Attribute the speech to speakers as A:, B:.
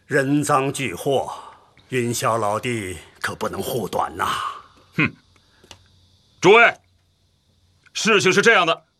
A: 人赃俱获，云霄老弟可不能护短呐！
B: 哼，诸位，事情是这样的，